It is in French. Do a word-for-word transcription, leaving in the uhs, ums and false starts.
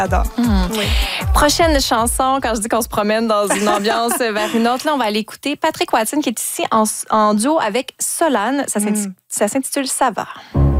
J'adore. Mmh. Oui. Prochaine chanson, quand je dis qu'on se promène dans une ambiance vers une autre, là, on va aller écouter Patrick Watson qui est ici en, en duo avec Solane. Ça s'intitule, Mm. ça s'intitule Ça va.